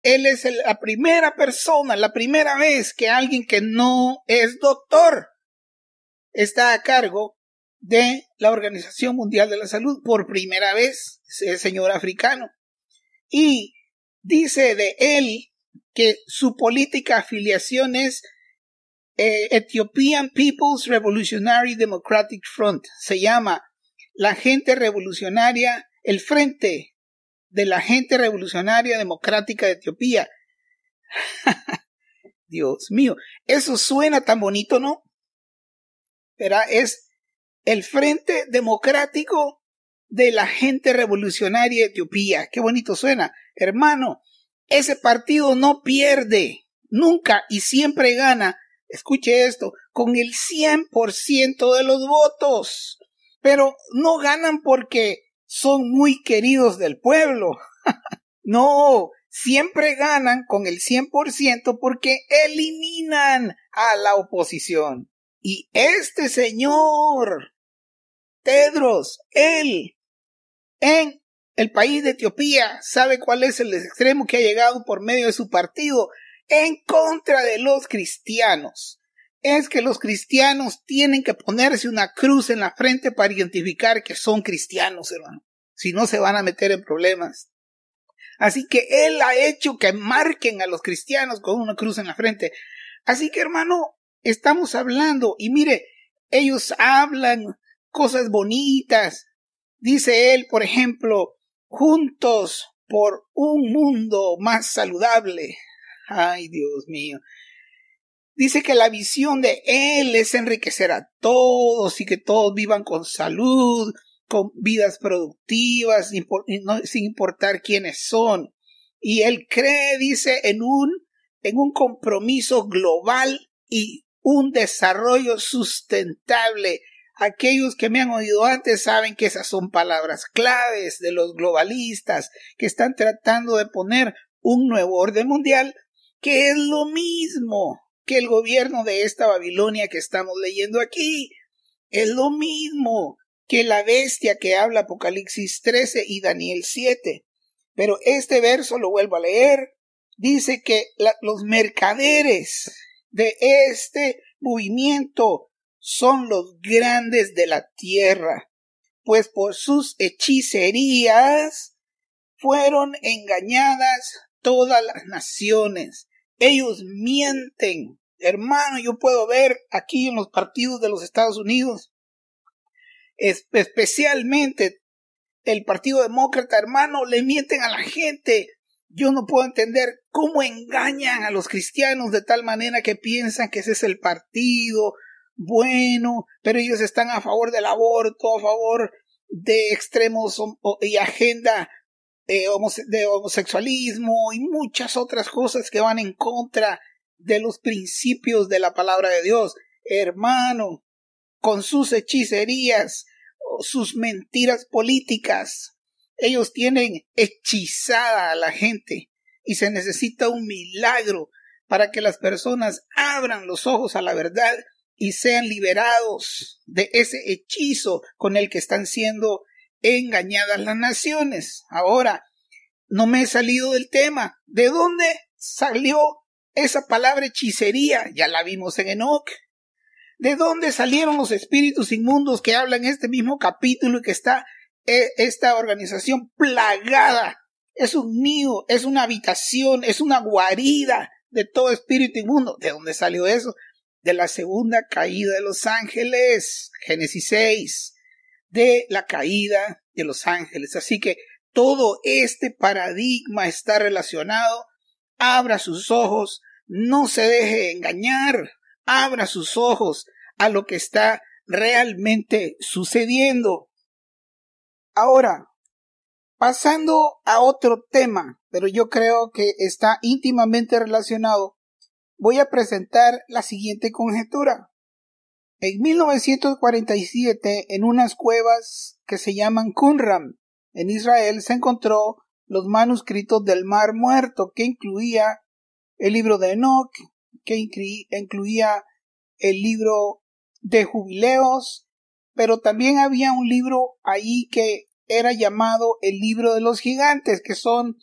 Él es la primera persona, la primera vez que alguien que no es doctor está a cargo de la Organización Mundial de la Salud. Por primera vez, es señor africano. Y dice de él que su política afiliación es Ethiopian People's Revolutionary Democratic Front. Se llama la gente revolucionaria, el Frente de la Gente Revolucionaria Democrática de Etiopía. Dios mío, eso suena tan bonito, ¿no? Pero es el Frente Democrático de la Gente Revolucionaria de Etiopía. Qué bonito suena. Hermano, ese partido no pierde nunca y siempre gana. Escuche esto, con el 100% de los votos. Pero no ganan porque son muy queridos del pueblo. No, siempre ganan con el 100% porque eliminan a la oposición. Y este señor Tedros, él, en el país de Etiopía, sabe cuál es el extremo que ha llegado por medio de su partido en contra de los cristianos. Es que los cristianos tienen que ponerse una cruz en la frente para identificar que son cristianos, hermano. Si no, se van a meter en problemas. Así que él ha hecho que marquen a los cristianos con una cruz en la frente. Así que, hermano, estamos hablando, y mire, ellos hablan cosas bonitas. Dice él, por ejemplo, juntos por un mundo más saludable. Ay, Dios mío. Dice que la visión de él es enriquecer a todos y que todos vivan con salud, con vidas productivas, sin importar quiénes son. Y él cree, dice, en un compromiso global y un desarrollo sustentable. Aquellos que me han oído antes saben que esas son palabras claves de los globalistas que están tratando de poner un nuevo orden mundial, que es lo mismo que el gobierno de esta Babilonia que estamos leyendo aquí. Es lo mismo que la bestia que habla Apocalipsis 13 y Daniel 7. Pero este verso lo vuelvo a leer. Dice que los mercaderes de este movimiento son los grandes de la tierra, pues por sus hechicerías fueron engañadas todas las naciones. Ellos mienten. Hermano, yo puedo ver aquí en los partidos de los Estados Unidos, especialmente el Partido Demócrata, hermano, le mienten a la gente. Yo no puedo entender cómo engañan a los cristianos de tal manera que piensan que ese es el partido bueno, pero ellos están a favor del aborto, a favor de extremos y agenda de homosexualismo y muchas otras cosas que van en contra de los principios de la palabra de Dios. Hermano, con sus hechicerías, sus mentiras políticas, ellos tienen hechizada a la gente y se necesita un milagro para que las personas abran los ojos a la verdad y sean liberados de ese hechizo con el que están siendo engañadas las naciones. Ahora, no me he salido del tema. ¿De dónde salió esa palabra hechicería? Ya la vimos en Enoc. ¿De dónde salieron los espíritus inmundos que hablan en este mismo capítulo y que está esta organización plagada? Es un nido, es una habitación, es una guarida de todo espíritu inmundo. ¿De dónde salió eso? De la segunda caída de los ángeles, Génesis 6, de la caída de los ángeles. Así que todo este paradigma está relacionado. Abra sus ojos, no se deje engañar, abra sus ojos a lo que está realmente sucediendo. Ahora, pasando a otro tema, pero yo creo que está íntimamente relacionado, voy a presentar la siguiente conjetura. En 1947, en unas cuevas que se llaman Qumran, en Israel, se encontró los manuscritos del Mar Muerto, que incluía el libro de Enoc, que incluía el libro de Jubileos, pero también había un libro ahí que era llamado el libro de los gigantes, que son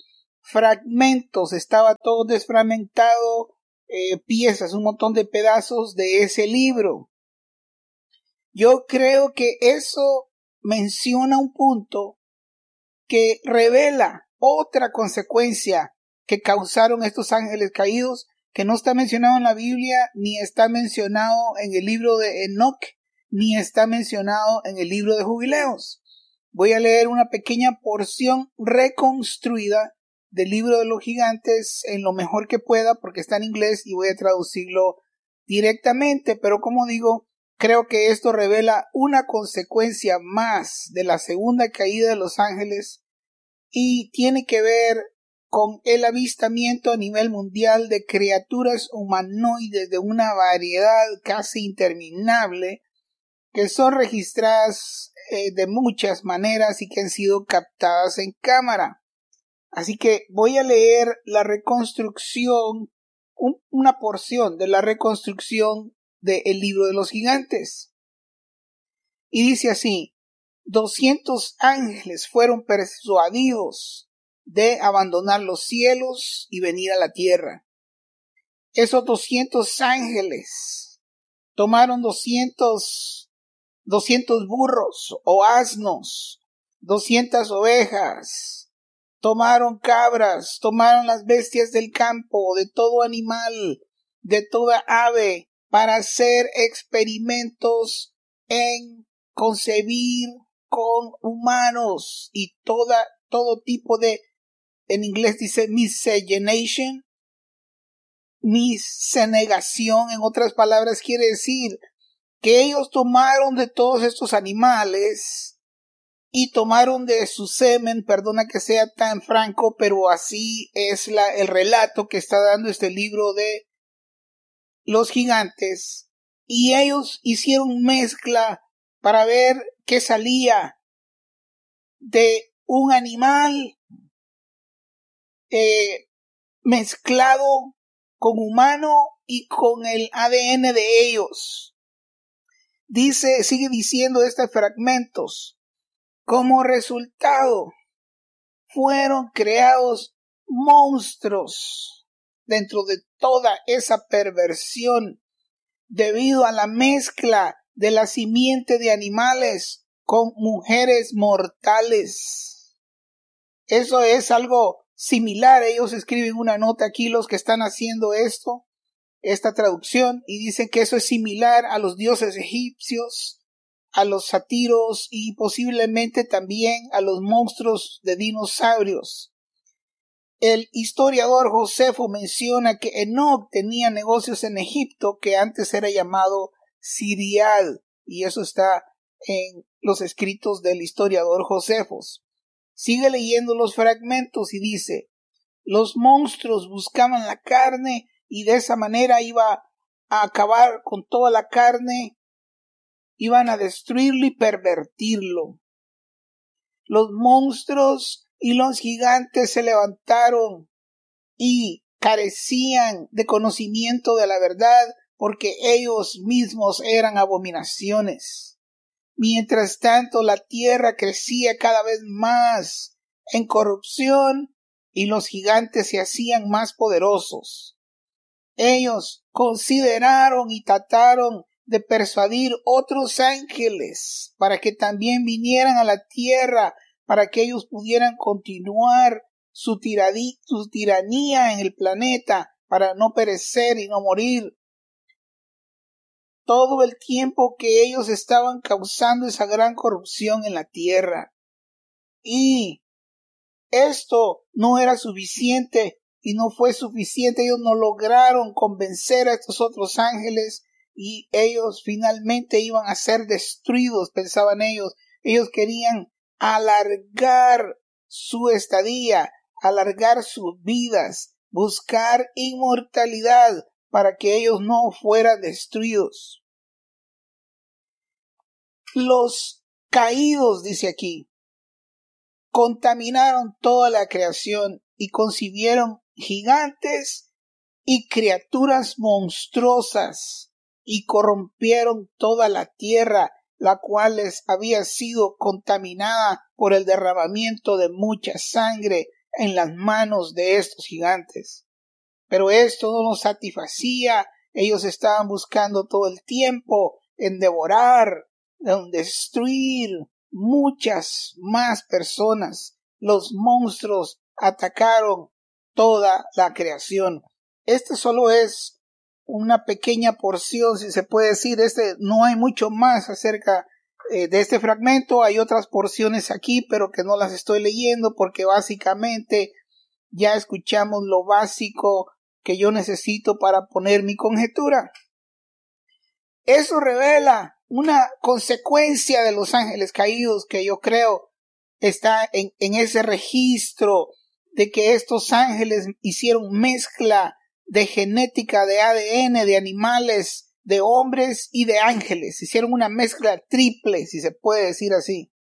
fragmentos, estaba todo desfragmentado, piezas, un montón de pedazos de ese libro. Yo creo que eso menciona un punto que revela otra consecuencia que causaron estos ángeles caídos, que no está mencionado en la Biblia, ni está mencionado en el libro de Enoc, ni está mencionado en el libro de Jubileos. Voy a leer una pequeña porción reconstruida del libro de los gigantes en lo mejor que pueda, porque está en inglés y voy a traducirlo directamente, pero como digo, creo que esto revela una consecuencia más de la segunda caída de los ángeles y tiene que ver con el avistamiento a nivel mundial de criaturas humanoides de una variedad casi interminable que son registradas de muchas maneras y que han sido captadas en cámara. Así que voy a leer la reconstrucción, una porción de la reconstrucción del libro de los gigantes. Y dice así: 200 ángeles fueron persuadidos de abandonar los cielos y venir a la tierra. Esos 200 ángeles tomaron 200 burros o asnos, 200 ovejas, tomaron cabras, tomaron las bestias del campo, de todo animal, de toda ave, para hacer experimentos en concebir con humanos y todo tipo de, en inglés dice miscegenation, miscegenación, en otras palabras quiere decir que ellos tomaron de todos estos animales y tomaron de su semen, perdona que sea tan franco, pero así es el relato que está dando este libro de los gigantes, y ellos hicieron mezcla para ver qué salía de un animal mezclado con humano y con el ADN de ellos. Sigue diciendo estos fragmentos: como resultado fueron creados monstruos dentro de toda esa perversión debido a la mezcla de la simiente de animales con mujeres mortales. Eso es algo similar. Ellos escriben una nota aquí, los que están haciendo esta traducción, y dicen que eso es similar a los dioses egipcios, a los sátiros y posiblemente también a los monstruos de dinosaurios. El historiador Josefo menciona que Enoc tenía negocios en Egipto que antes era llamado Sirial, y eso está en los escritos del historiador Josefos. Sigue leyendo los fragmentos y dice: los monstruos buscaban la carne y de esa manera iba a acabar con toda la carne, iban a destruirlo y pervertirlo. Los monstruos y los gigantes se levantaron y carecían de conocimiento de la verdad porque ellos mismos eran abominaciones. Mientras tanto, la tierra crecía cada vez más en corrupción y los gigantes se hacían más poderosos. Ellos consideraron y trataron de persuadir otros ángeles para que también vinieran a la tierra, para que ellos pudieran continuar su tiranía en el planeta, para no perecer y no morir. Todo el tiempo que ellos estaban causando esa gran corrupción en la tierra. Y esto no era suficiente y no fue suficiente. Ellos no lograron convencer a estos otros ángeles y ellos finalmente iban a ser destruidos, pensaban ellos. Ellos querían alargar su estadía, alargar sus vidas, buscar inmortalidad para que ellos no fueran destruidos. Los caídos, dice aquí, contaminaron toda la creación y concibieron gigantes y criaturas monstruosas y corrompieron toda la tierra, la cual había sido contaminada por el derramamiento de mucha sangre en las manos de estos gigantes. Pero esto no los satisfacía. Ellos estaban buscando todo el tiempo en devorar, en destruir muchas más personas. Los monstruos atacaron toda la creación. Este solo es una pequeña porción, si se puede decir. No hay mucho más acerca de este fragmento. Hay otras porciones aquí, pero que no las estoy leyendo porque básicamente ya escuchamos lo básico que yo necesito para poner mi conjetura. Eso revela una consecuencia de los ángeles caídos que yo creo está en ese registro de que estos ángeles hicieron mezcla de genética de ADN de animales, de hombres y de ángeles. Hicieron una mezcla triple, si se puede decir así.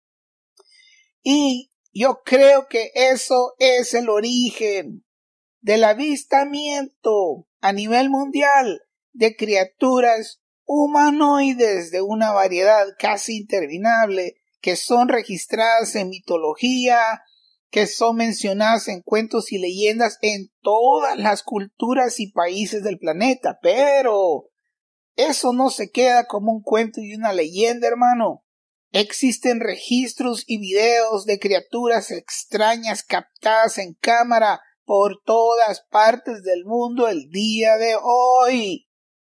Y yo creo que eso es el origen del avistamiento a nivel mundial de criaturas humanoides de una variedad casi interminable que son registradas en mitología, que son mencionadas en cuentos y leyendas en todas las culturas y países del planeta. Pero eso no se queda como un cuento y una leyenda, hermano. Existen registros y videos de criaturas extrañas captadas en cámara por todas partes del mundo el día de hoy.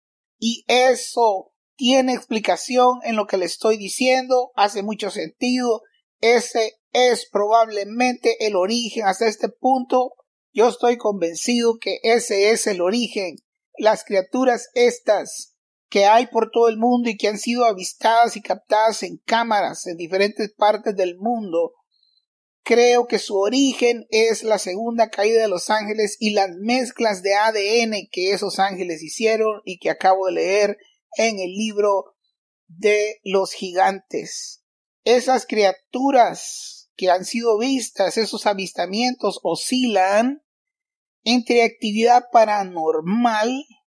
Y eso tiene explicación en lo que le estoy diciendo, hace mucho sentido. Ese es probablemente el origen. Hasta este punto yo estoy convencido que ese es el origen. Las criaturas estas que hay por todo el mundo y que han sido avistadas y captadas en cámaras en diferentes partes del mundo, creo que su origen es la segunda caída de los ángeles y las mezclas de ADN que esos ángeles hicieron y que acabo de leer en el libro de los gigantes. Esas criaturas que han sido vistas, esos avistamientos oscilan entre actividad paranormal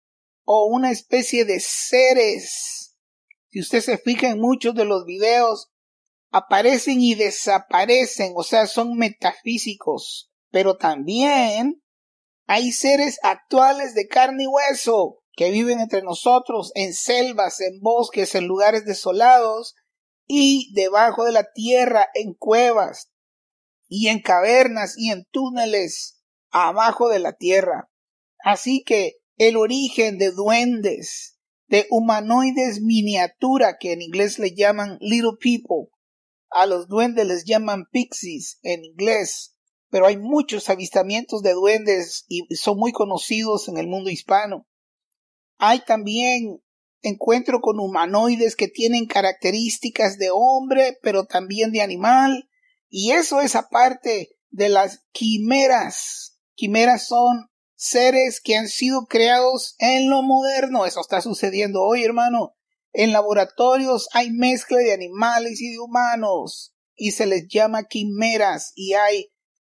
o una especie de seres. Si usted se fija en muchos de los videos, aparecen y desaparecen, o sea, son metafísicos, pero también hay seres actuales de carne y hueso que viven entre nosotros en selvas, en bosques, en lugares desolados y debajo de la tierra, en cuevas y en cavernas y en túneles abajo de la tierra. Así que el origen de duendes, de humanoides miniatura, que en inglés le llaman little people, a los duendes les llaman pixies en inglés, pero hay muchos avistamientos de duendes y son muy conocidos en el mundo hispano. Hay también encuentro con humanoides que tienen características de hombre, pero también de animal, y eso es aparte de las quimeras. Quimeras son seres que han sido creados en lo moderno. Eso está sucediendo hoy, hermano. En laboratorios hay mezcla de animales y de humanos y se les llama quimeras, y hay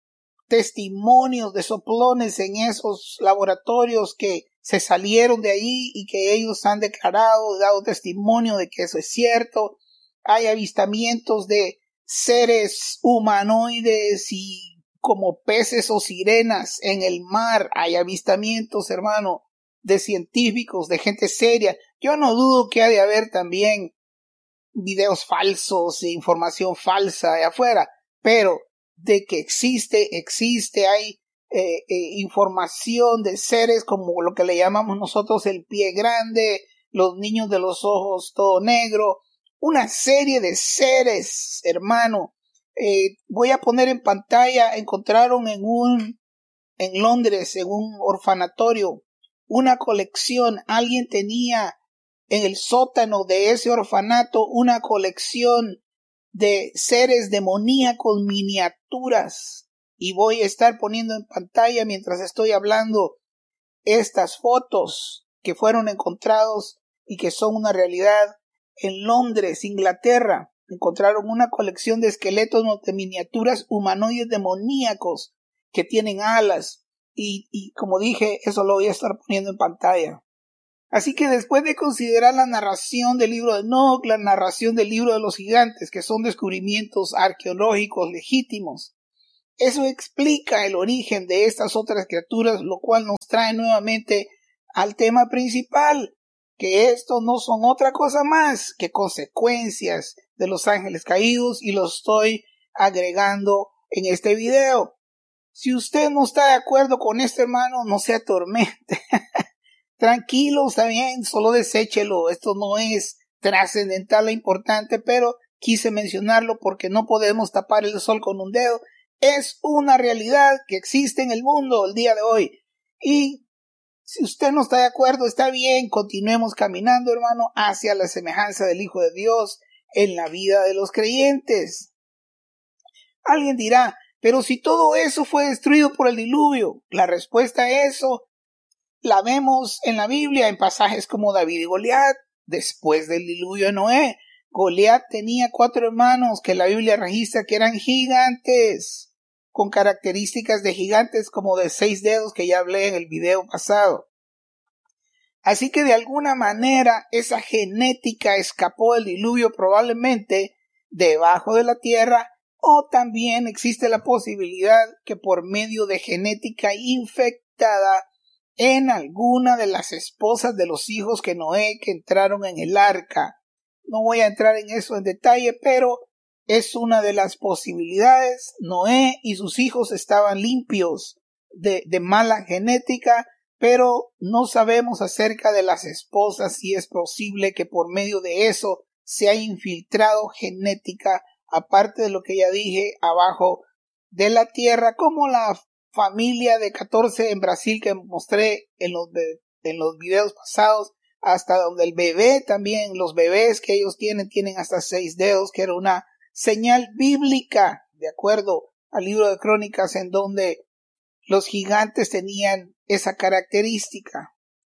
testimonios de soplones en esos laboratorios que se salieron de allí y que ellos han declarado, dado testimonio de que eso es cierto. Hay avistamientos de seres humanoides y como peces o sirenas en el mar. Hay avistamientos, hermano, de científicos, de gente seria. Yo no dudo que ha de haber también videos falsos e información falsa de afuera, pero de que existe, hay información de seres como lo que le llamamos nosotros el pie grande, los niños de los ojos todo negro, una serie de seres, hermano. Voy a poner en pantalla, encontraron en Londres, en un orfanatorio, una colección. Alguien tenía en el sótano de ese orfanato una colección de seres demoníacos miniaturas, y voy a estar poniendo en pantalla mientras estoy hablando estas fotos que fueron encontrados y que son una realidad en Londres, Inglaterra. Encontraron una colección de esqueletos de miniaturas humanoides demoníacos que tienen alas, y como dije, eso lo voy a estar poniendo en pantalla. Así que después de considerar la narración del libro de Enoch, la narración del libro de los gigantes, que son descubrimientos arqueológicos legítimos, Eso explica el origen de estas otras criaturas, lo cual nos trae nuevamente al tema principal, que esto no son otra cosa más que consecuencias de los ángeles caídos, y lo estoy agregando en este video. Si usted no está de acuerdo con esto, hermano, no se atormente. Tranquilo, está bien, solo deséchelo. Esto no es trascendental e importante, pero quise mencionarlo porque no podemos tapar el sol con un dedo. Es una realidad que existe en el mundo el día de hoy. Y si usted no está de acuerdo, está bien, continuemos caminando, hermano, hacia la semejanza del Hijo de Dios en la vida de los creyentes. Alguien dirá, pero si todo eso fue destruido por el diluvio, la respuesta a eso la vemos en la Biblia en pasajes como David y Goliat. Después del diluvio de Noé, Goliat tenía 4 hermanos que la Biblia registra que eran gigantes, con características de gigantes como de 6 dedos que ya hablé en el video pasado. Así que de alguna manera esa genética escapó del diluvio, probablemente debajo de la tierra, o también existe la posibilidad que por medio de genética infectada en alguna de las esposas de los hijos que Noé que entraron en el arca. No voy a entrar en eso en detalle, pero es una de las posibilidades. Noé y sus hijos estaban limpios de mala genética, pero no sabemos acerca de las esposas si es posible que por medio de eso se haya infiltrado genética, aparte de lo que ya dije, abajo de la tierra, como la familia de 14 en Brasil que mostré en los videos pasados, hasta donde el bebé también, los bebés que ellos tienen hasta 6 dedos, que era una señal bíblica, de acuerdo al libro de Crónicas, en donde los gigantes tenían esa característica.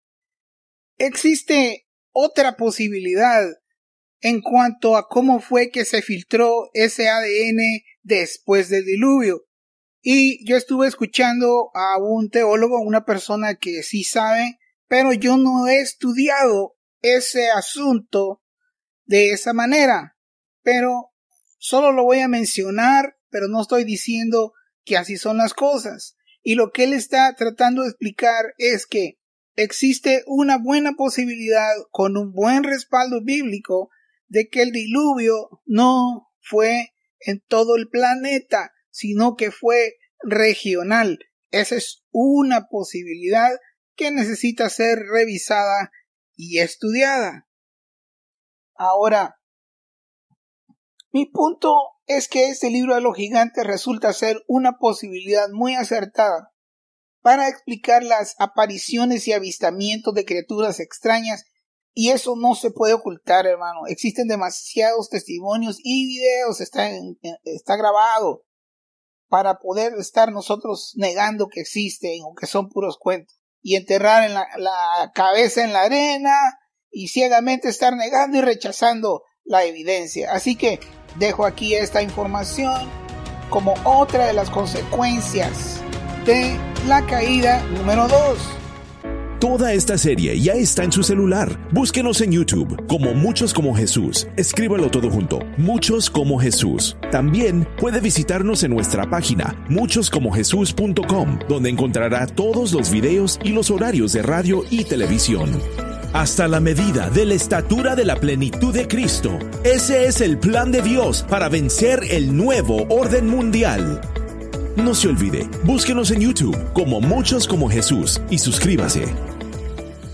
Existe otra posibilidad en cuanto a cómo fue que se filtró ese ADN después del diluvio. Y yo estuve escuchando a un teólogo, una persona que sí sabe, pero yo no he estudiado ese asunto de esa manera. Pero solo lo voy a mencionar, pero no estoy diciendo que así son las cosas. Y lo que él está tratando de explicar es que existe una buena posibilidad, con un buen respaldo bíblico, de que el diluvio no fue en todo el planeta, sino que fue regional. Esa es una posibilidad que necesita ser revisada y estudiada. Ahora, mi punto es que este libro de los gigantes resulta ser una posibilidad muy acertada para explicar las apariciones y avistamientos de criaturas extrañas, y eso no se puede ocultar, hermano. Existen demasiados testimonios y videos, está grabado, para poder estar nosotros negando que existen o que son puros cuentos, y enterrar en la cabeza en la arena y ciegamente estar negando y rechazando la evidencia. Así que dejo aquí esta información como otra de las consecuencias de la caída número 2. Toda esta serie ya está en su celular. Búsquenos en YouTube como Muchos como Jesús. Escríbalo todo junto, Muchos como Jesús. También puede visitarnos en nuestra página, muchoscomojesus.com, donde encontrará todos los videos y los horarios de radio y televisión. Hasta la medida de la estatura de la plenitud de Cristo. Ese es el plan de Dios para vencer el nuevo orden mundial. No se olvide, búsquenos en YouTube como Muchos como Jesús y suscríbase.